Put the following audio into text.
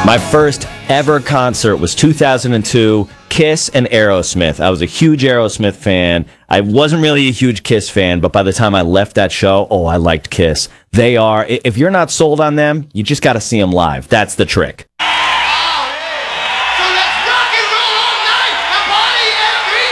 My first ever concert was 2002, Kiss and Aerosmith. I was a huge Aerosmith fan. I wasn't really a huge Kiss fan, but by the time I left that show, I liked Kiss. They are, if you're not sold on them, you just got to see them live. That's the trick.